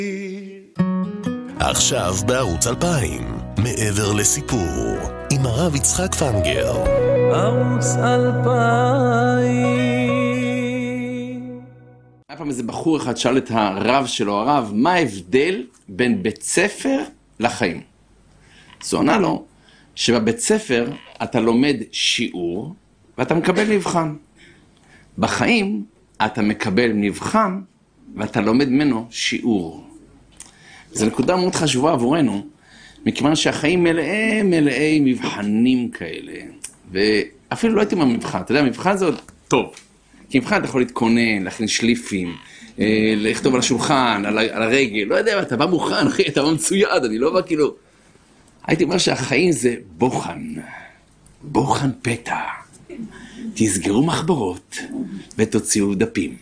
עכשיו בערוץ 2000, מעבר לסיפור, עם הרב יצחק פנגר. ערוץ 2000. היה פעם איזה בחור אחד שאל את הרב שלו, הרב, מה ההבדל בין בית ספר לחיים? אז הוא ענה לו, שבבית ספר אתה לומד שיעור ואתה מקבל מבחן. בחיים אתה מקבל מבחן ואתה לומד ממנו שיעור. זו נקודה מאוד חשובה עבורנו, מכיוון שהחיים מלאי מבחנים כאלה. ואפילו לא הייתי מהמבחן, אתה יודע, המבחן זה עוד טוב. כי מבחן אתה יכול להתכונן, להכין שליפים, לכתוב על השולחן, על הרגל, לא יודע, אתה בא מוכן, אחי, אתה בא מצויד, אני לא בא כאילו... הייתי אומר שהחיים זה בוחן פתע. תסגרו מחברות ותוציאו דפים.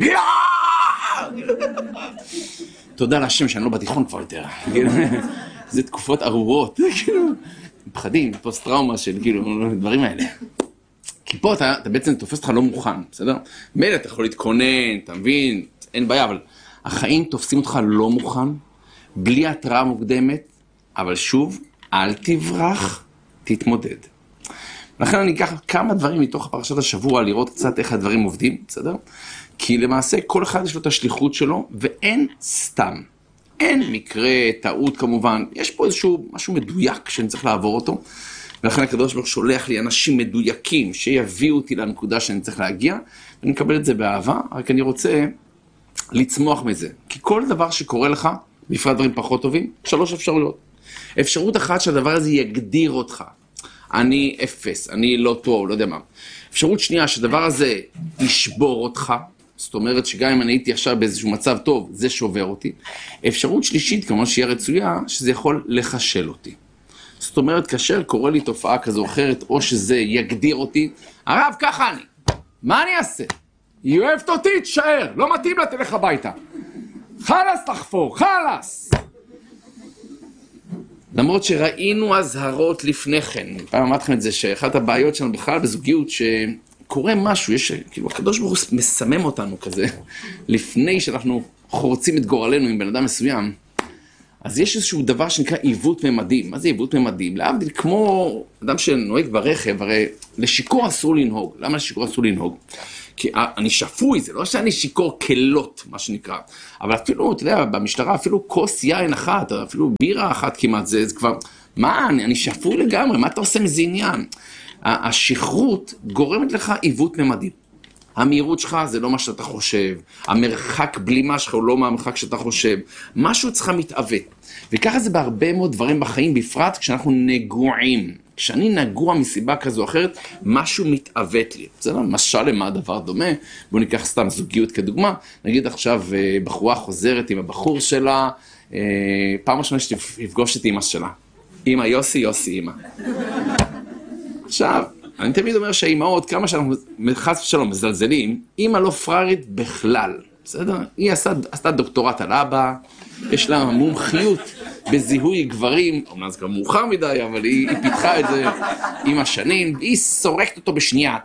תודה להשם שאני לא בתיכון כבר יותר. זה תקופות ארורות, פחדים, פוסט טראומה של דברים האלה. כי פה אתה בעצם תופס אותך לא מוכן, בסדר? מילא אתה יכול להתכונן, אתה מבין, אין בעיה, אבל החיים תופסים אותך לא מוכן, בלי התראה מוקדמת, אבל שוב, אל תברח, תתמודד. לכן אני אקח כמה דברים מתוך פרשת השבוע, לראות קצת איך הדברים עובדים, בסדר? כי למעשה כל אחד יש לו את השליחות שלו, ואין סתם. אין מקרה, טעות כמובן, יש פה איזשהו משהו מדויק שאני צריך לעבור אותו, ולכן הקדוש ברוך הוא שולח לי אנשים מדויקים שיביאו אותי לנקודה שאני צריך להגיע, ואני מקבל את זה באהבה, רק אני רוצה לצמוח מזה. כי כל דבר שקורה לך, בפרט דברים פחות טובים, 3 אפשרויות. אפשרות אחת שהדבר הזה יגדיר אותך. אני אפס, אני לא טוב, לא יודע מה. אפשרות שנייה שהדבר הזה ישבור אותך, זאת אומרת שגם אם אני הייתי עכשיו באיזשהו מצב טוב, זה שובר אותי. אפשרות שלישית, כמו שיהיה רצויה, שזה יכול לחשל אותי. זאת אומרת, כאשר קורה לי תופעה כזו או אחרת, או שזה יגדיר אותי, הרב, ככה אני. מה אני אעשה? היא אוהבת אותי, תשאר, לא מתאים לה, תלך הביתה. חלס תחפור, חלס! למרות שראינו הזהרות לפני כן, פעם אמרתי לכם את זה, שאחת הבעיות שלנו בכלל בזוגיות, שקורה משהו, יש, כאילו, הקדוש ברוך הוא מסמם אותנו כזה, לפני שאנחנו חורצים את גורלנו עם בן אדם מסוים, אז יש איזשהו דבר שנקרא עיוות ממדים. מה זה עיוות ממדים? להבדיל, כמו אדם שנוהג ברכב, הרי לשיקור אסור לנהוג. למה לשיקור אסור לנהוג? כי אני שפוי, זה לא שאני שיקור כלות, מה שנקרא. אבל אפילו, אתה יודע, במשטרה, אפילו כוס יין אחת, אפילו בירה אחת כמעט, זה כבר, מה, אני שפוי לגמרי, מה אתה עושה מזה עניין? השכרות גורמת לך עיוות ממדים. המהירות שלך זה לא מה שאתה חושב, המרחק בלימה שלך הוא לא מהמרחק שאתה חושב, משהו אצלך מתעוות. וככה זה בהרבה מאוד דברים בחיים, בפרט כשאנחנו נגועים. כשאני נגוע מסיבה כזו או אחרת, משהו מתעוות לי. זה לא משל למה הדבר דומה, בואו ניקח סתם זוגיות כדוגמה, נגיד עכשיו בחורה חוזרת עם הבחור שלה, פעם ראשונה שתפגוש את אמא שלה. אמא יוסי, אמא. עכשיו, אני תמיד אומר שהאימהות, כמה שאנחנו חס ושלום מזלזלים, אימא לא פרארית בכלל, בסדר? היא עשתה דוקטורט על אבא, יש לה מומחיות בזיהוי גברים, אומנם זה כבר מאוחר מדי, אבל היא פיתחה את זה עם השנים, והיא סורקת אותו בשנייה,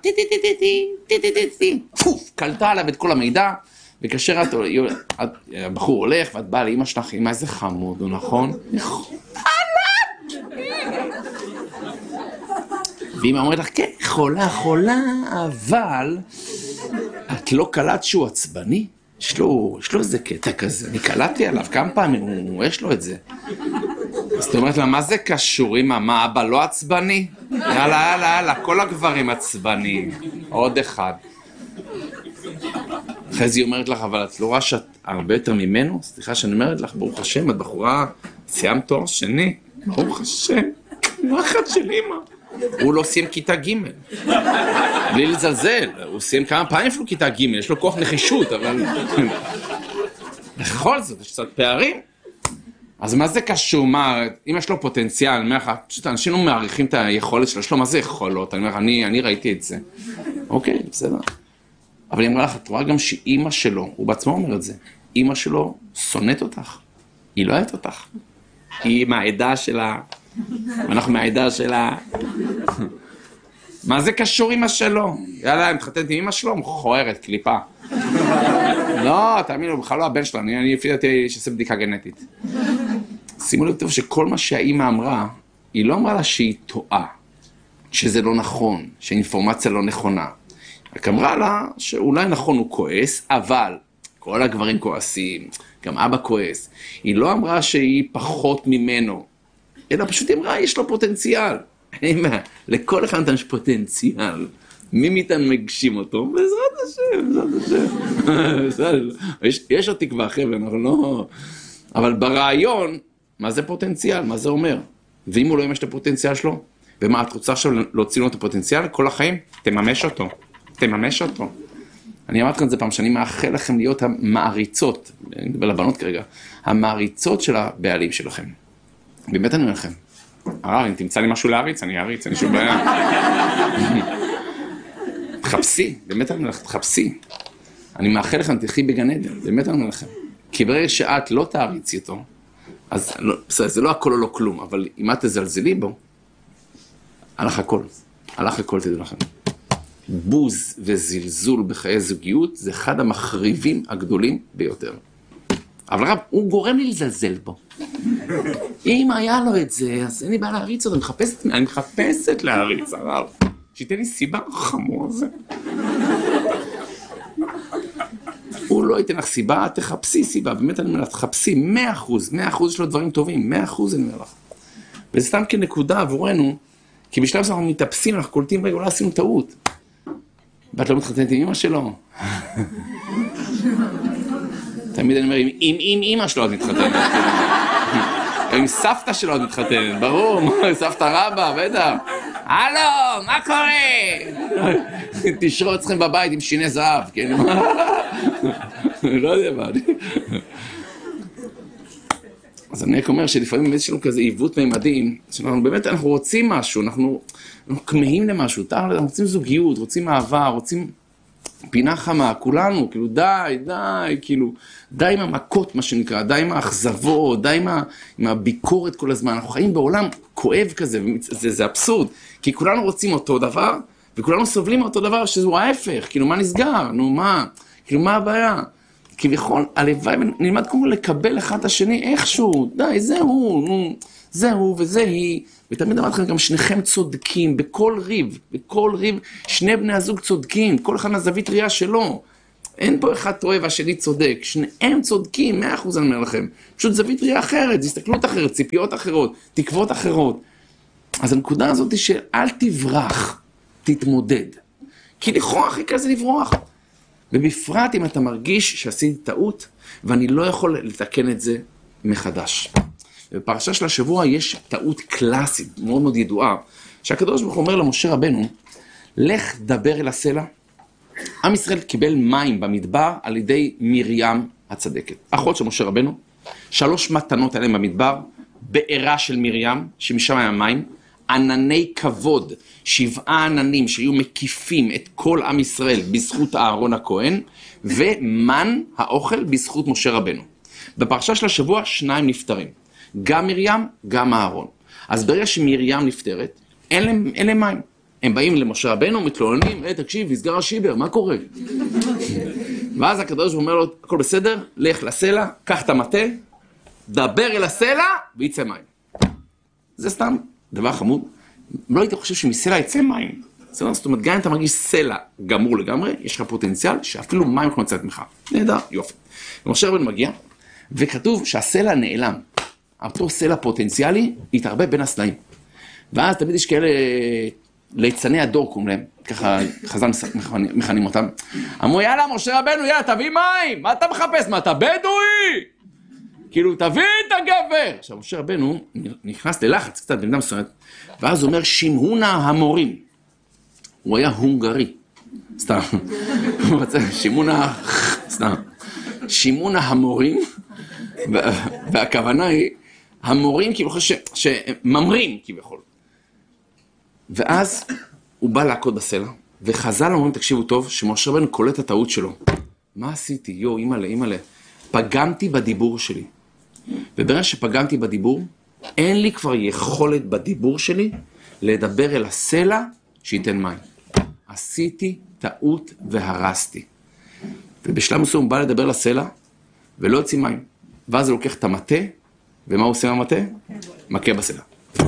פוף, קלטה עליו את כל המידע, וכאשר הבחור הולך ואת באה לאמא שלך, אמא איזה חמוד, הוא נכון? ואמא אומרת לך, כן, חולה, אבל את לא קלט שהוא עצבני? יש לו איזה קטע כזה, אני קלטתי עליו כמה פעמים, יש לו את זה. אז זאת אומרת לה, מה זה קשור, אמא, מה, אבא לא עצבני? יאללה, כל הגברים עצבני, עוד אחד. אחרי זה היא אומרת לך, אבל את לא רואה שאת הרבה יותר ממנו? סליחה שאני אומרת לך, ברוך השם, את בחורה, סיימת תואר שני, ברוך השם, לא אחד של אמא. הוא לא סיים כיתה ג' בלי לזלזל, הוא סיים כמה פעמים אפילו כיתה ג', יש לו כוח נחישות, אבל בכל זאת יש קצת פערים. אז מה זה קשור? מה, אם יש לו פוטנציאל, אני אומר לך, פשוט אנשים לא מעריכים את היכולת שלו, יש לו מה זה יכולות, אני אומר לך, אני ראיתי את זה. אוקיי, בסדר. אבל היא אמרה לך, את רואה גם שאימא שלו, הוא בעצמו אומר את זה, אימא שלו שונאת אותך, היא לא אוהבת אותך, היא מהעדה שלה, ואנחנו מהעדה שלה. מה זה קשור אמא שלו? יאללה, מתחתנת עם אמא שלו, מכוערת, קליפה. לא, תאמין לו, בכלל לא הבן שלו, אני לפי דעתי שעושה בדיקה גנטית. שימו לב טוב שכל מה שהאימא אמרה, היא לא אמרה לה שהיא טועה, שזה לא נכון, שהאינפורמציה לא נכונה. רק אמרה לה שאולי נכון הוא כועס, אבל כל הגברים כועסים, גם אבא כועס. היא לא אמרה שהיא פחות ממנו, אלא פשוט אמרה, יש לו פוטנציאל. לכל אחד יש פוטנציאל. מי מאיתנו מגשים אותו? בעזרת השם. יש עוד תקווה, חבר'ה, אנחנו לא... אבל ברעיון, מה זה פוטנציאל? מה זה אומר? ואם הוא לא ימש את הפוטנציאל שלו, ומה, את רוצה עכשיו להוציא לו את הפוטנציאל? כל החיים, תממש אותו. תממש אותו. אני אמרתי כאן את זה פעם, שאני מאחל לכם להיות המעריצות, אני מדבר לבנות כרגע, המעריצות של הבעלים שלכם. באמת אני אומר לכם. הרב, אם תמצא לי משהו להריץ, אני אריץ, אני שוב בעיה. תחפשי, באמת אני אומר לכם, תחפשי. אני מאחל לכם, תלכי בגן עדן, באמת אני אומר לכם. כי ברגע שאת לא תעריצי אותו, אז לא, זה לא הכל או לא כלום, אבל אם את תזלזלי בו, הלך הכל. הלך הכל, תדעו לכם. בוז וזלזול בחיי זוגיות, זה אחד המחריבים הגדולים ביותר. אבל הרב, הוא גורם לי לזלזל בו. אם היה לו את זה, אז אין לי בעיה להריץ אותו, אני מחפשת להריץ, הרב. שייתן לי סיבה חמור הזה. הוא לא ייתן לך סיבה, תחפשי סיבה, באמת אני אומר לך, תחפשי 100%, יש לו דברים טובים, 100% אני אומר לך. וזה סתם כנקודה עבורנו, כי בשלב שאנחנו מתאפסים, אנחנו קולטים רגע, אולי עשינו טעות. ואת לא מתחתנת עם אמא שלו. תמיד אני אומר, עם אמא שלו את מתחתנת. עם סבתא שלו את מתחתנת, ברור, סבתא רבא, בטח. הלו, מה קורה? תשרו אתכם בבית עם שיני זהב, כן? לא יודע מה. אז אני רק אומר שלפעמים יש לנו כזה עיוות מימדים, שאנחנו באמת, אנחנו רוצים משהו, אנחנו כמהים למשהו, אנחנו רוצים זוגיות, רוצים אהבה, רוצים פינה חמה, כולנו, כאילו די, כאילו, די עם המכות מה שנקרא, די עם האכזבות, די עם הביקורת כל הזמן, אנחנו חיים בעולם כואב כזה, זה אבסורד, כי כולנו רוצים אותו דבר, וכולנו סובלים אותו דבר שהוא ההפך, כאילו מה נסגר, נו מה, כאילו מה הבעיה? כביכול, הלוואי, נלמד כמו לקבל אחד את השני איכשהו, די, זהו וזה היא, ותמיד אמרתי לכם גם שניכם צודקים, בכל ריב, שני בני הזוג צודקים, כל אחד מהזווית ראייה שלו, אין פה אחד טועה והשני צודק, שניהם צודקים, 100% אני אומר לכם, פשוט זווית ראייה אחרת, הסתכלות אחרת, ציפיות אחרות, תקוות אחרות. אז הנקודה הזאת היא שאל תברח, תתמודד, כי לכאורה הכי כזה לברוח. ובפרט אם אתה מרגיש שעשיתי טעות, ואני לא יכול לתקן את זה מחדש. בפרשה של השבוע יש טעות קלאסית, מאוד מאוד ידועה, שהקדוש ברוך הוא אומר למשה רבנו, לך דבר אל הסלע. עם ישראל קיבל מים במדבר על ידי מרים הצדקת. אחות של משה רבנו, 3 מתנות עליהם במדבר, בעירה של מרים, שמשם היה מים, ענני כבוד, 7 עננים שהיו מקיפים את כל עם ישראל בזכות אהרון הכהן, ומן האוכל בזכות משה רבנו. בפרשה של השבוע 2 נפטרים, גם מרים, גם אהרון. אז ברגע שמרים נפטרת, אין להם מים. הם באים למשה רבנו, מתלוננים, תקשיב, נסגר השיבר, מה קורה? ואז הקדוש אומר לו, הכל בסדר, לך לסלע, קח את המטה, דבר אל הסלע, ויצא מים. זה סתם דבר חמוד. לא הייתי חושב שמסלע יצא מים. זאת אומרת, גם אם אתה מרגיש סלע גמור לגמרי, יש לך פוטנציאל שאפילו מים יכולים לצאת ממך. נהדר, יופי. ומשה רבנו מגיע, וכתוב שהסלע נעלם. אותו סלע פוטנציאלי יתערבב בין הסלעים. ואז תמיד יש כאלה ליצני הדור קוראים להם, ככה חז"ל מכנים אותם. אמרו, יאללה, משה רבנו, יאללה, תביא מים, מה אתה מחפש? מה, אתה בדואי? כאילו, תביא את הגבר! עכשיו, משה רבנו נכנס ללחץ קצת בנדה מסוימת, ואז הוא אומר, שמעונה המורים. הוא היה הונגרי. סתם. שמעונה המורים, והכוונה היא, המורים כאילו שממרים כביכול. ואז הוא בא להכות בסלע, וחז"ל אומרים, תקשיבו טוב, שמשה רבנו קולט את הטעות שלו. מה עשיתי? יו, אימא'לה. פגמתי בדיבור שלי. וברגע שפגמתי בדיבור, אין לי כבר יכולת בדיבור שלי לדבר אל הסלע שייתן מים. עשיתי טעות והרסתי. ובשלב מסוים הוא בא לדבר לסלע, ולא יוצאים מים. ואז הוא לוקח את המטה, ומה הוא עושה מהמטה? מכה בסלע.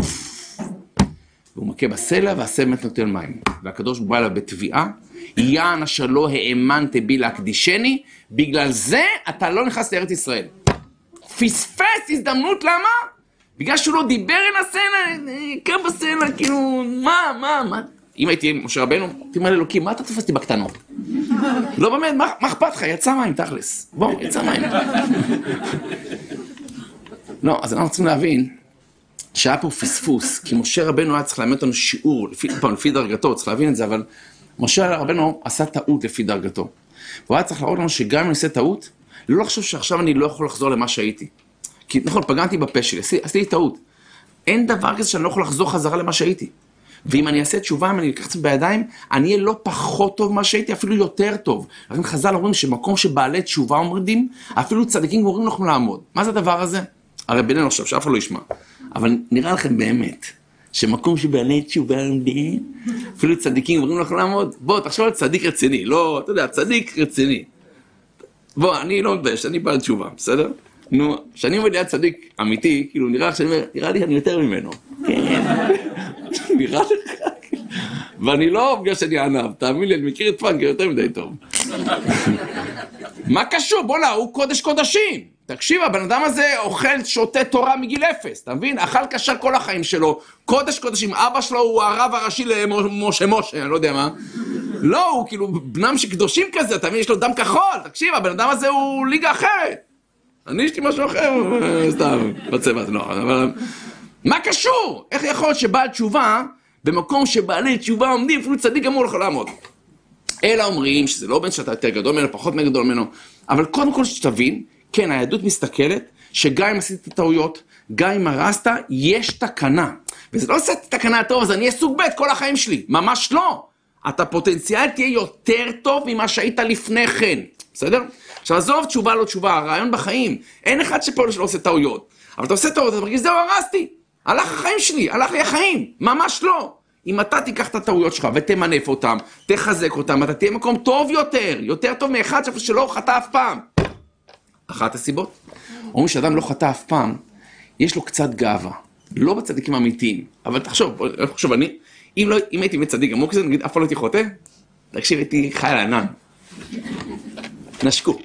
והוא מכה בסלע, והסלע באמת נותן מים. והקדוש ברוך הוא בא אליו בתביעה, יען אשר לא האמנת בי להקדישני, בגלל זה אתה לא נכנס לארץ ישראל. פספס הזדמנות, למה? בגלל שהוא לא דיבר אל הסלע, קם בסלע, כאילו, מה? אם הייתי משה רבנו, תאמר לאלוקים, מה אתה תופס אותי בקטנות? לא באמת, מה אכפת לך? יצא מים, תכלס. בוא, יצא מים. לא, אז אנחנו צריכים להבין שהיה פה פספוס, כי משה רבנו היה צריך להאמין אותנו שיעור, לפי דרגתו, צריך להבין את זה, אבל משה רבנו עשה טעות לפי דרגתו. והוא היה צריך להראות לנו שגם אם אני עושה טעות, לא לחשוב שעכשיו אני לא יכול לחזור למה שהייתי. כי נכון, פגעתי בפה שלי, עשיתי טעות. אין דבר כזה שאני לא יכול לחזור חזרה למה שהייתי. ואם אני אעשה תשובה, אם אני אקח את זה בידיים, אני אהיה לא פחות טוב מה שהייתי, אפילו יותר טוב. לכן חז"ל אומרים שמקום שבעלי תשובה אומרים, אפילו צדיקים אומרים לכם לעמוד. מה זה הדבר הזה? הרי בינינו עכשיו, שאף אחד לא ישמע. אבל נראה לכם באמת, שמקום שבעלי תשובה עומדים, אפילו צדיקים אומרים לכם לעמוד. בוא, תחשוב על צדיק רציני, לא, אתה יודע, צדיק רציני. בוא, אני לא מתבייש, אני בעל תשובה, בסדר? נו, שאני עומד ליד צדיק אמיתי, כאילו נראה לי אני יותר ממנו. כן. נראה לך. ואני לא בגלל שאני ענב, תאמין לי, אני מכיר את פנקר יותר מדי טוב. מה קשור? בוא לה, הוא קודש קודשים. תקשיב, הבן אדם הזה אוכל, שותה תורה מגיל 0, אתה מבין? אכל קשר כל החיים שלו, קודש קודשים, אבא שלו הוא הרב הראשי למשה, אני לא יודע מה. לא, הוא כאילו בנם שקדושים כזה, אתה מבין? יש לו דם כחול, תקשיב, הבן אדם הזה הוא ליגה אחרת. אני יש לי משהו אחר, סתם, בצבע, לא, אבל... מה קשור? איך יכול להיות שבעל תשובה, במקום שבעלי תשובה עומדים, אפילו צדיק אמור לך לעמוד? אלא אומרים שזה לא בין שאתה יותר גדול ממנו, פחות גדול ממנו, אבל קודם כל שתבין, כן, היהדות מסתכלת, שגם אם עשית טעויות, גם אם הרסת, יש תקנה. וזה לא עושה תקנה טוב, אז אני אהיה סוג ב' כל החיים שלי. ממש לא. אתה פוטנציאל תהיה יותר טוב ממה שהיית לפני כן. בסדר? עכשיו, עזוב תשובה לא תשובה, הרעיון בחיים. אין אחד שפה שלא עושה טעויות. אבל אתה עושה טעויות, אתה מרגיש, זהו, הרסתי. הלך החיים שלי, הלך לי החיים. ממש לא. אם אתה תיקח את הטעויות שלך ותמנף אותם, תחזק אותם, אתה תהיה מקום טוב יותר. יותר טוב מאחד שלא חטא אף פעם. אחת הסיבות. אומרים שאדם לא חטא אף פעם, יש לו קצת גאווה. לא בצדיקים האמיתיים. אבל תחשוב, אם הייתי בצדיק גמור כזה, נגיד, אף פעם לא הייתי חוטא, תקשיב, הייתי חי על הענן. נשקו.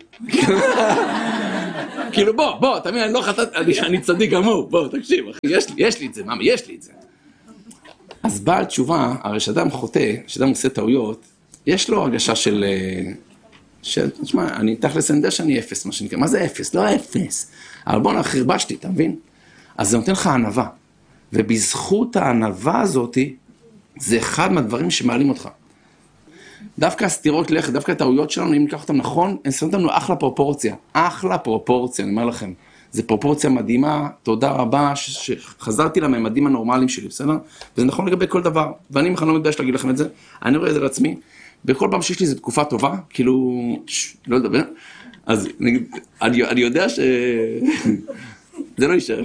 כאילו בוא, תמיד אני לא חטאת, אני צדיק גמור, בוא, תקשיב, אחי, יש לי את זה, מאמי, יש לי את זה. אז בעל תשובה, הרי שאדם חוטא, שאדם עושה טעויות, יש לו הרגשה של... תשמע, אני תכלס אני יודע שאני אפס, מה שנקרא. מה זה אפס? לא אפס. אבל בוא חרבשתי, אתה מבין? אז זה נותן לך ענווה. ובזכות הענווה הזאת, זה אחד מהדברים שמעלים אותך. דווקא הסתירות לך, דווקא הטעויות שלנו, אם ניקח אותם נכון, הם שמים אותנו אחלה פרופורציה. אחלה פרופורציה, אני אומר לכם. זה פרופורציה מדהימה, תודה רבה, שחזרתי לממדים הנורמליים שלי, בסדר? וזה נכון לגבי כל דבר. ואני בכלל לא מתבייש להגיד לכם את זה. אני רואה את זה לעצמי. בכל פעם שיש לי איזו תקופה טובה, כאילו, לא לדבר, אז נגיד, אני יודע ש... זה לא יישאר.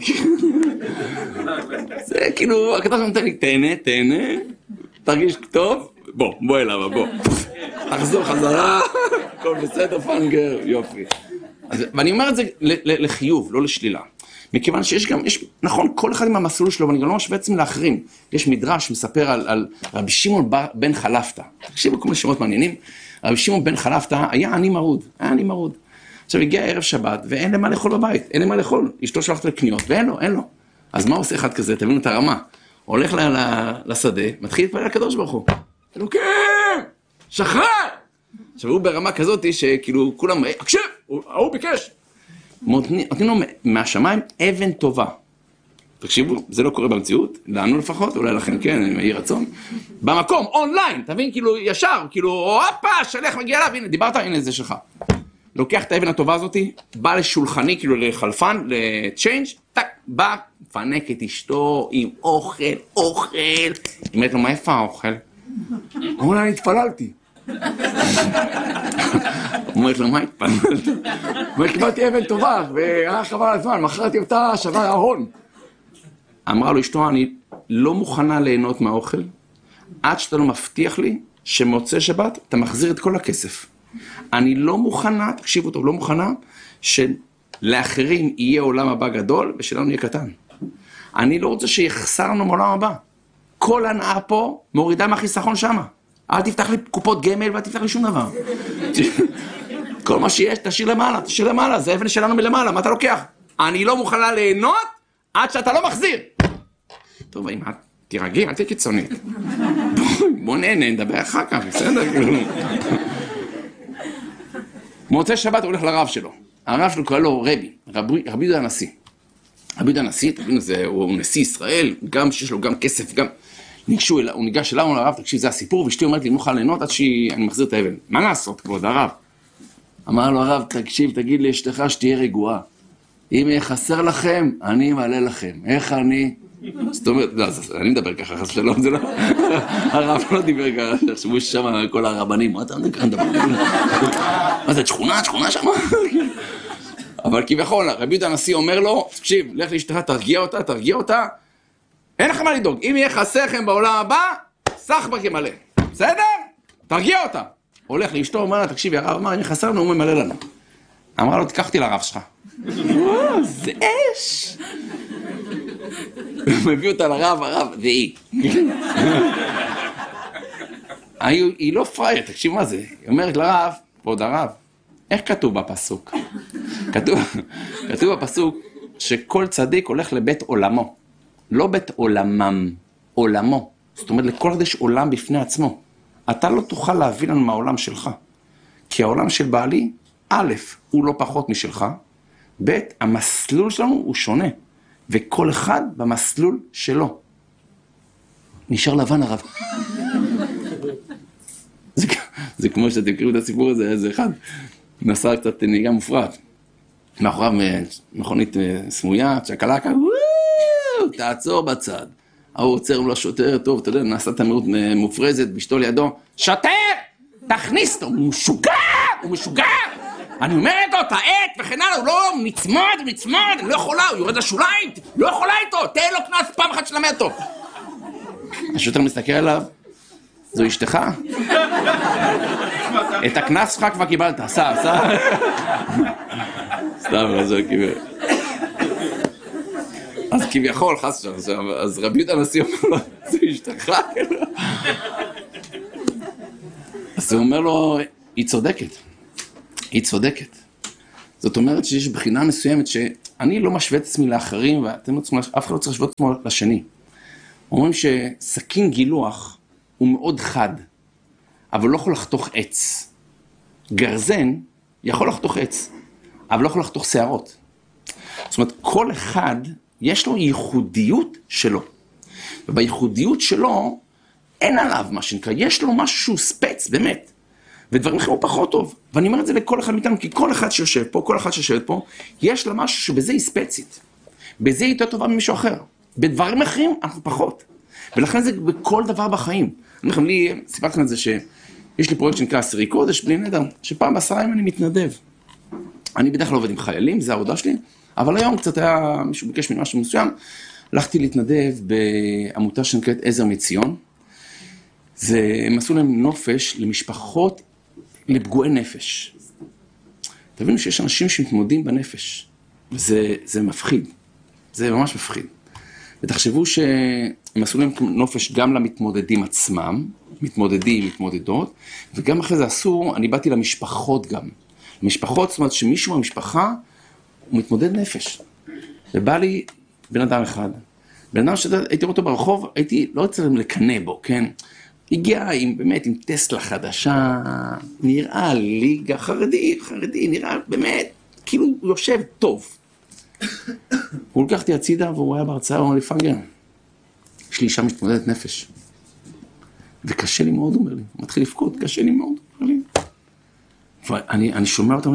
זה כאילו, הכתב נותן לי, תהנה, תרגיש טוב, בוא אליו, בוא. תחזור חזרה, הכל בסדר, פנגר, יופי. ואני אומר את זה לחיוב, לא לשלילה. מכיוון שיש גם, נכון, כל אחד עם המסלול שלו, ואני גם לא משווה בעצם לאחרים. יש מדרש מספר על רבי שמעון בן חלפתא. תקשיבו כל מיני שמות מעניינים. רבי שמעון בן חלפתא היה עני מרוד. עכשיו הגיע ערב שבת, ואין למה לאכול בבית, אין למה לאכול. אשתו שלחת לקניות, ואין לו. אז מה עושה אחד כזה? תבינו את הרמה. הולך לשדה, מתחיל להתפלל לקדוש ברוך הוא. אלוקים, שחרר! עכשיו הוא ברמה כזאת שכאילו כולם, הקשב, הוא ביקש. נותנים לו מהשמיים אבן טובה. תקשיבו, זה לא קורה במציאות, לנו לפחות, אולי לכם כן, אני מעיר רצון. במקום, אונליין, תבין, כאילו ישר, כאילו, הופה, שלח, מגיע אליו, הנה, דיברת, הנה זה שלך. לוקח את האבן הטובה הזאת, בא לשולחני, כאילו לחלפן, לצ'יינג', טק, בא, פנק את אשתו עם אוכל. היא אומרת לו, מה איפה האוכל? אולי אני התפללתי. אומרת לו, מה התפללת? אומרת, קיבלתי אבן טובה, והיה חבל הזמן, מכרתי אותה, שווה ההון. אמרה לו, אשתו, אני לא מוכנה ליהנות מהאוכל, עד שאתה לא מבטיח לי שמוצא שבת, אתה מחזיר את כל הכסף. אני לא מוכנה, תקשיבו טוב, לא מוכנה, שלאחרים יהיה עולם הבא גדול, ושלנו יהיה קטן. אני לא רוצה שיחסר לנו מעולם הבא. כל הנאה פה מורידה מהחיסכון שמה. אל תפתח לי קופות גמל ואל תפתח לי שום דבר. כל מה שיש, תשאיר למעלה, זה אבן שלנו מלמעלה, מה אתה לוקח? אני לא מוכנה ליהנות עד שאתה לא מחזיר. טוב, אם את תירגעי, אל תהיה קיצונית. בוא נהנה, נדבר אחר כך, בסדר? מוצא שבת הוא הולך לרב שלו. הרב שלו קורא לו רבי יהודה הנשיא. רבי יהודה הנשיא, תבינו, הוא נשיא ישראל, גם שיש לו גם כסף, גם... הוא ניגש אליו לרב, תקשיב, זה הסיפור, ואשתי אומרת לי, נוכל ליהנות עד שאני מחזיר את האבן. מה לעשות, כבוד הרב? אמר לו הרב, תקשיב, תגיד לי אשתך שתהיה רגועה. אם יהיה חסר לכם, אני אמלא לכם. איך אני? זאת אומרת, לא, אני מדבר ככה, חס ושלום, זה לא... הרב לא דיבר ככה, שחשבו ששם כל הרבנים, מה אתה מדבר? מה זה, שכונה שם? אבל כביכול, רבי יהודה הנשיא אומר לו, תקשיב, לך לאשתך, תרגיע אותה, אין לכם מה לדאוג, אם יהיה חסר לכם בעולם הבא, סחבק ימלא, בסדר? תרגיע אותה. הולך לאשתו, אומר לה, תקשיב, הרב אמר, אם חסר לנו, הוא ממלא לנו. אמרה לו, תיקח אותי לרב שלך. זה אש! מביא אותה לרב, והיא. היא לא פרייר, תקשיב מה זה. היא אומרת לרב, כבוד הרב, איך כתוב בפסוק? כתוב בפסוק שכל צדיק הולך לבית עולמו. לא בית עולמם, עולמו. זאת אומרת, לכל אחד יש עולם בפני עצמו. אתה לא תוכל להביא לנו מהעולם שלך. כי העולם של בעלי, א', הוא לא פחות משלך, ב', המסלול שלנו הוא שונה. וכל אחד במסלול שלו. נשאר לבן הרב. זה כמו שאתם קראו את הסיפור הזה, איזה אחד נסע קצת נהיגה מופרעת. מאחוריו מכונית סמויה, צ'קלקה, תעצור בצד. הוא עוצר לו שוטר, טוב, אתה יודע, נעשה תמירות מופרזת, בשתו לידו, שוטר! תכניס אותו, הוא משוגע! אני אומרת לו, תעט וכן הלאה, הוא לא מצמוד, אני לא יכולה, הוא יורד לשוליים, לא יכולה איתו, תן לו כנס פעם אחת שלמד אותו. השוטר מסתכל עליו, זו אשתך? את הכנס שלך כבר קיבלת, סע. סתם, אז כביכול, חס שם, אז רבי יהודה הנשיא אומר לו, זו אשתך? אז הוא אומר לו, היא צודקת. זאת אומרת שיש בחינה מסוימת שאני לא משווה את עצמי לאחרים, אף אחד לא צריך להשוות את עצמו לשני. אומרים שסכין גילוח הוא מאוד חד, אבל לא יכול לחתוך עץ. גרזן יכול לחתוך עץ, אבל לא יכול לחתוך שערות. זאת אומרת, כל אחד יש לו ייחודיות שלו. ובייחודיות שלו אין עליו מה שנקרא, יש לו משהו ספץ, באמת. ודברים אחרים הוא פחות טוב. ואני אומר את זה לכל אחד מאיתנו, כי כל אחד שיושב פה, כל אחד שיושבת פה, יש לה משהו שבזה היא ספצית. בזה היא יותר טובה ממישהו אחר. בדברים אחרים אנחנו פחות. ולכן זה בכל דבר בחיים. אני אומר לכם, סיפרתי לכם את זה שיש לי פרויקט שנקרא 10 קודש, בלי נדר, שפעם ב10 ימים אני מתנדב. אני בדרך כלל עובד עם חיילים, זה העבודה שלי, אבל היום קצת היה, מישהו ביקש ממני משהו מסוים, הלכתי להתנדב בעמותה שנקראת עזר מציון. הם עשו להם נופש למשפחות לפגועי נפש. תבינו שיש אנשים שמתמודדים בנפש, וזה מפחיד, זה ממש מפחיד. ותחשבו שהם עשו להם נופש גם למתמודדים עצמם, מתמודדות, וגם אחרי זה אני באתי למשפחות גם. למשפחות, זאת אומרת שמישהו מהמשפחה הוא מתמודד נפש. ובא לי בן אדם אחד. בן אדם שהייתי רואה אותו ברחוב, לא רוצה לקנא בו, כן? הגיע באמת עם טסלה חדשה, נראה ליגה חרדי, נראה באמת, כאילו הוא יושב טוב. הוא לקחתי הצידה והוא היה בהרצאה, הוא אמר לי, פנגר, יש לי אישה מתמודדת נפש. וקשה לי מאוד, הוא אומר לי, הוא מתחיל לפקוד, קשה לי מאוד, הוא אומר לי. ואני שומע אותם,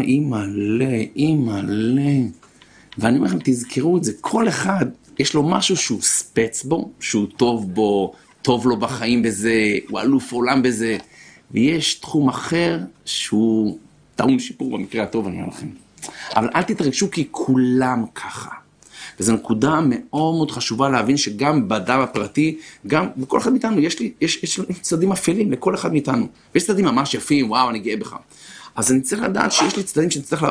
אימא'לה. ואני אומר לכם, תזכרו את זה, כל אחד יש לו משהו שהוא ספץ בו, שהוא טוב בו, טוב לו בחיים בזה, הוא אלוף עולם בזה, ויש תחום אחר שהוא טעון שיפור במקרה הטוב, אני אומר לכם. אבל אל תתרגשו כי כולם ככה. וזו נקודה מאוד מאוד חשובה להבין שגם בדם הפרטי, גם בכל אחד מאיתנו, יש צדדים אפלים לכל אחד מאיתנו. ויש צדדים ממש יפים, וואו, אני גאה בך. אז אני צריך לדעת שיש לי צדדים שאני צריך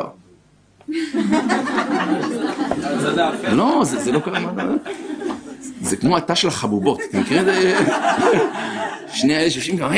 לא, זה לא קרה. זה כמו התא של החבובות. אתה מכיר את זה? שני האלה שישים גם,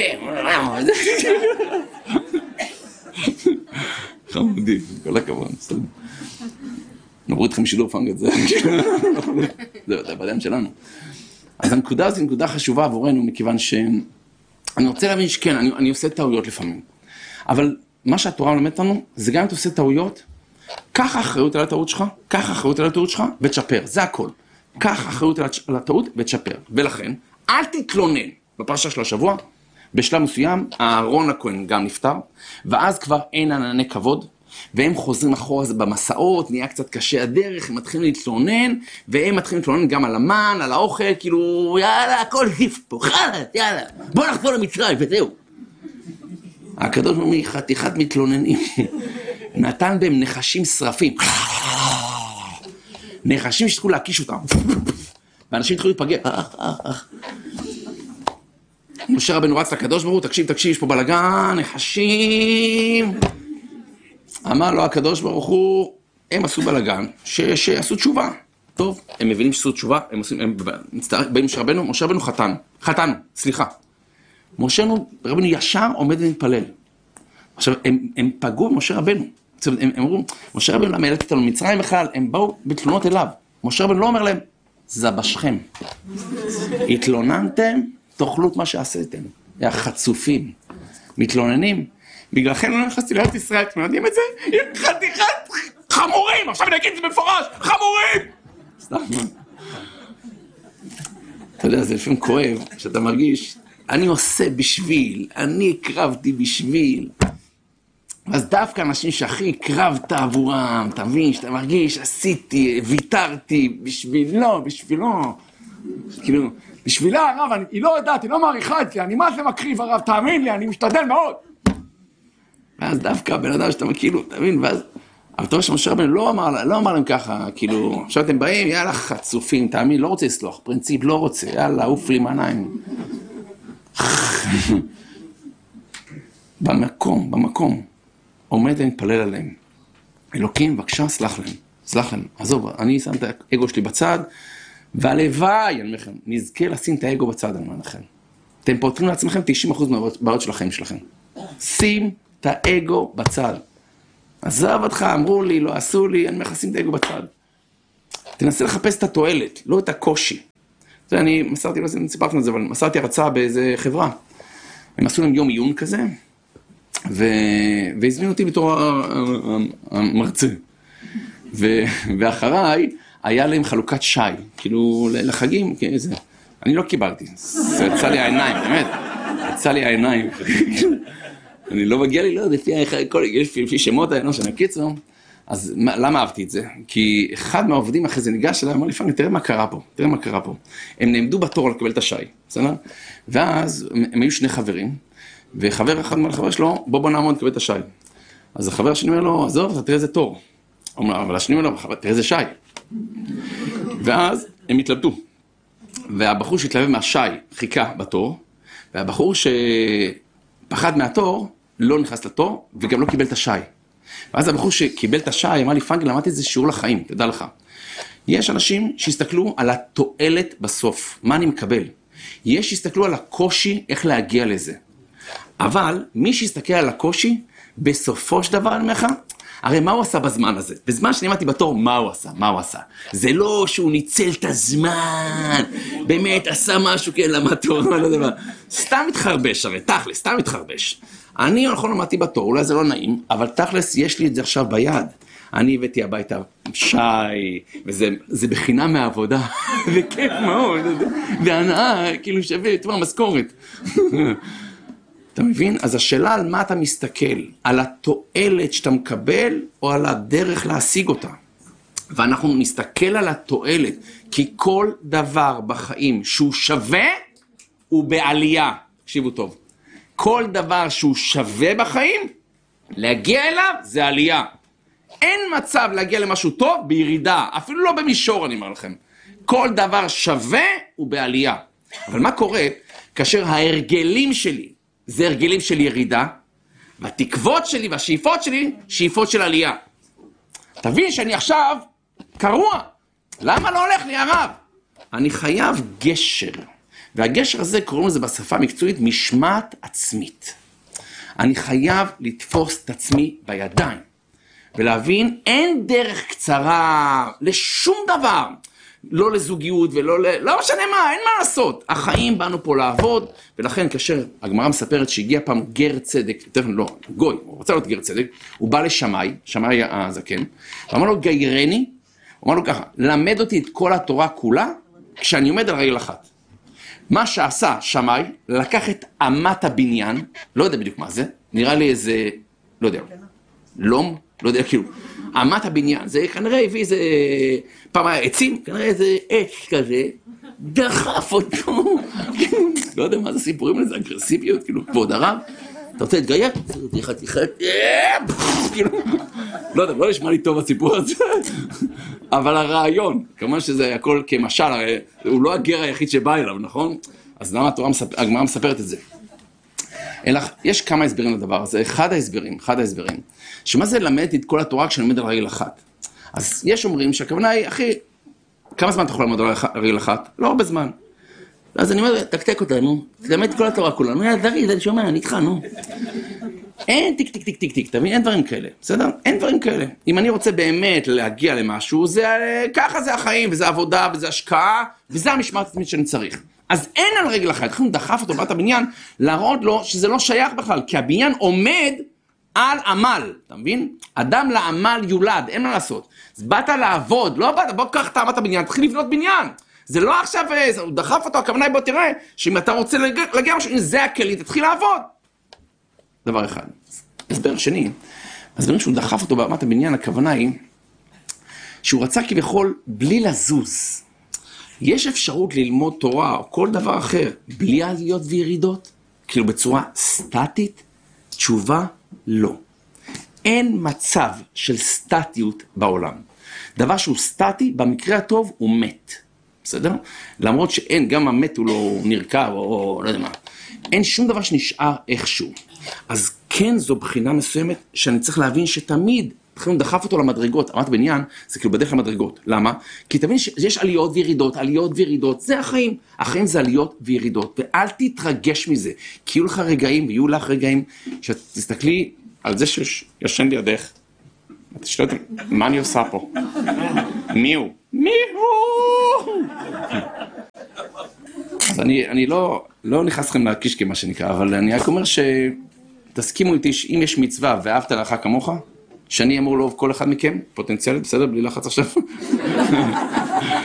חמודי, כל הכבוד. נעבור איתכם שידור פאנגט, זה הבעיה שלנו. אז הנקודה הזאת היא נקודה חשובה עבורנו, מכיוון שאני רוצה להבין שכן, אני עושה טעויות לפעמים. אבל מה שהתורה מלמדת לנו, זה גם אם אתה עושה טעויות, קח אחריות על הטעות שלך, קח אחריות על הטעות שלך, ותשפר, זה הכל. קח אחריות על הטעות, ותשפר. ולכן, אל תתלונן. בפרשה של השבוע, בשלב מסוים, אהרון הכהן גם נפטר, ואז כבר אין ענני כבוד, והם חוזרים אחורה במסעות, נהיה קצת קשה הדרך, הם מתחילים להתלונן, והם מתחילים להתלונן גם על המן, על האוכל, כאילו, יאללה, הכל היף פה, חלט, יאללה, בוא נחזור למצרים, וזהו. הקדוש ברוך הוא חתיכת מתלוננים, נתן בהם נחשים שרפים, נחשים שתחילו להקיש אותם, ואנשים התחילו להתפגר, משה רבנו רץ לקדוש ברוך הוא, תקשיב, יש פה בלגן, נחשים. אמר לו הקדוש ברוך הוא, הם עשו בלגן, שעשו תשובה. טוב, הם מבינים שעשו תשובה, הם באים משה רבנו חתנו, סליחה. משה רבנו ישר עומד ומתפלל. עכשיו, הם פגעו במשה רבנו. הם אמרו, משה רבנו למה העליתי אותנו מצרים בכלל, הם באו בתלונות אליו. משה רבנו לא אומר להם, זבשכם. התלוננתם, תאכלו את מה שעשיתם. היה חצופים, מתלוננים. בגללכם לא נכנסתי לארץ ישראל, אתם יודעים את זה? עם חתיכת חמורים! עכשיו אני אגיד את זה במפורש, חמורים! סתם. אתה יודע, זה לפעמים כואב, שאתה מרגיש, אני עושה בשביל, אני הקרבתי בשביל. אז דווקא אנשים שהכי הקרבת עבורם, אתה מבין, שאתה מרגיש, עשיתי, ויתרתי, בשבילו. כאילו, בשבילה הרב, היא לא יודעת, היא לא מעריכה את זה, אני מה זה מקריב הרב, תאמין לי, אני משתדל מאוד. ואז דווקא בן אדם שאתה כאילו, תאמין, ואז, אבל אתה רואה שמשה רבנו לא אמר להם ככה, כאילו, עכשיו אתם באים, יאללה חצופים, תאמין, לא רוצה לסלוח, פרינציפ לא רוצה, יאללה, עוף לי מעניים. במקום, עומד ומתפלל עליהם. אלוקים, בבקשה, סלח להם, עזוב, אני שם את האגו שלי בצד, והלוואי, אני אומר לכם, נזכה לשים את האגו בצד, אני אומר לכם. אתם פותרים לעצמכם 90% מהבעיות של החיים שלכם. שים את האגו בצד. עזב אותך, אמרו לי, לא עשו לי, אני מכסים את האגו בצד. תנסה לחפש את התועלת, לא את הקושי. זה אני מסרתי, לא סיפרתי את זה, אבל מסרתי הרצאה באיזה חברה. הם עשו להם יום עיון כזה, והזמינו אותי בתור המרצה. ואחריי, היה להם חלוקת שי, כאילו לחגים, איזה. אני לא קיבלתי, זה יצא לי העיניים, באמת, יצא לי העיניים. אני לא מגיע לי, לא, לפי שמות האנוש, שאני קיצור, אז למה אהבתי את זה? כי אחד מהעובדים אחרי זה ניגש אליי, אמר לי, פאנגי, תראה מה קרה פה. הם נעמדו בתור לקבל את השי, בסדר? ואז הם היו שני חברים, וחבר אחד אומר לחבר שלו, בוא נעמוד לקבל את השי. אז החבר השני אומר לו, עזוב, אתה תראה איזה תור. אבל השני אומר לו, תראה איזה שי. ואז הם התלבטו. והבחור שהתלבט מהשי חיכה בתור, והבחור שפחד מהתור לא נכנס לתור, וגם לא קיבל את השי. ואז הבחור שקיבל את השי אמר לי, פאנגי, למדתי את זה שיעור לחיים, תדע לך. יש אנשים שהסתכלו על התועלת בסוף, מה אני מקבל. יש שהסתכלו על הקושי, איך להגיע לזה. אבל מי שהסתכל על הקושי, בסופו של דבר, אני אומר לך, הרי מה הוא עשה בזמן הזה? בזמן שאני עמדתי בתור, מה הוא עשה? זה לא שהוא ניצל את הזמן, באמת עשה משהו כן למתור, לא דבר. סתם מתחרבש הרי, תכלס, סתם מתחרבש. אני נכון עמדתי בתור, אולי זה לא נעים, אבל תכלס יש לי את זה עכשיו ביד. אני הבאתי הביתה שי, וזה בחינם מהעבודה, וכיף מאוד, והנאה, כאילו שווה, תבוא משכורת. אתה מבין? אז השאלה על מה אתה מסתכל, על התועלת שאתה מקבל, או על הדרך להשיג אותה. ואנחנו נסתכל על התועלת, כי כל דבר בחיים שהוא שווה, הוא בעלייה. תקשיבו טוב. כל דבר שהוא שווה בחיים, להגיע אליו זה עלייה. אין מצב להגיע למשהו טוב בירידה, אפילו לא במישור, אני אומר לכם. כל דבר שווה הוא בעלייה. אבל מה קורה כאשר ההרגלים שלי, זה הרגלים של ירידה, והתקוות שלי והשאיפות שלי, שאיפות של עלייה. תבין שאני עכשיו קרוע. למה לא הולך לי הרב? אני חייב גשר. והגשר הזה, קוראים לזה בשפה המקצועית, משמעת עצמית. אני חייב לתפוס את עצמי בידיים. ולהבין, אין דרך קצרה לשום דבר. לא לזוגיות ולא לא משנה מה, אין מה לעשות. החיים באנו פה לעבוד, ולכן כאשר הגמרא מספרת שהגיע פעם גר צדק, לא, גוי, הוא רצה להיות גר צדק, הוא בא לשמאי, שמאי הזקן, ואמר לו, גיירני, הוא אמר לו ככה, למד אותי את כל התורה כולה, כשאני עומד על רגל אחת. מה שעשה שמאי, לקח את אמת הבניין, לא יודע בדיוק מה זה, נראה לי איזה, לא יודע, לום, לא יודע, כאילו, אמת הבניין, זה כנראה הביא איזה, פעם היה עצים, כנראה איזה עץ כזה, דחף אותו, לא יודע מה זה סיפורים לזה, אגרסיביות, כאילו, כבוד הרב, אתה רוצה להתגייר? חתיכת, כאילו, לא יודע, לא נשמע לי טוב הסיפור הזה, אבל הרעיון, כמובן שזה הכל כמשל, הוא לא הגר היחיד שבא אליו, נכון? אז למה הגמרא מספרת את זה? אלא, יש כמה הסברים לדבר הזה, אחד ההסברים, שמה זה למד את כל התורה כשאני עומד על רגל אחת? אז יש אומרים שהכוונה היא, אחי, כמה זמן אתה יכול לעמוד על רגל אחת? לא הרבה זמן. אז אני אומר, תקתק אותנו, תלמד את כל התורה כולנו, יא דריד, אני שומע, אני איתך, נו. אין טיק טיק טיק טיק טיק, תבין, אין דברים כאלה, בסדר? אין דברים כאלה. אם אני רוצה באמת להגיע למשהו, ככה זה החיים, וזה עבודה, וזה השקעה, וזה המשמעת עצמית שאני צריך. אז אין על רגל אחת, אנחנו דחף אותו בת הבניין, להראות לו שזה לא שייך בכלל, כי הבניין עומד על עמל, אתה מבין? אדם לעמל יולד, אין מה לעשות. אז באת לעבוד, לא באת, בוא קח את בת הבניין, תתחיל לבנות בניין. זה לא עכשיו, הוא דחף אותו, הכוונה היא בוא תראה, שאם אתה רוצה להגיע משהו, זה הכלי, תתחיל לעבוד. דבר אחד. הסבר שני, הסברים שהוא דחף אותו בבת הבניין, הכוונה היא, שהוא רצה כביכול בלי לזוז. יש אפשרות ללמוד תורה או כל דבר אחר, בלי עליות וירידות? כאילו בצורה סטטית? תשובה, לא. אין מצב של סטטיות בעולם. דבר שהוא סטטי, במקרה הטוב הוא מת. בסדר? למרות שאין, גם המת הוא לא נרכב או לא יודע מה. אין שום דבר שנשאר איכשהו. אז כן זו בחינה מסוימת שאני צריך להבין שתמיד, אנחנו דחף אותו למדרגות, אמרת בניין, זה כאילו בדרך למדרגות. למה? כי תבין שיש עליות וירידות, עליות וירידות, זה החיים. החיים זה עליות וירידות, ואל תתרגש מזה. כי יהיו לך רגעים, ויהיו לך רגעים, שתסתכלי על זה שישן לידך. אתה שואלת, מה אני עושה פה? מי הוא? מי הוא? אז אני לא נכנס לכם להקיש כמה שנקרא, אבל אני רק אומר שתסכימו איתי שאם יש מצווה ואהבת לך כמוך, שאני אמור לאהוב כל אחד מכם, פוטנציאלית, בסדר? בלי לחץ עכשיו.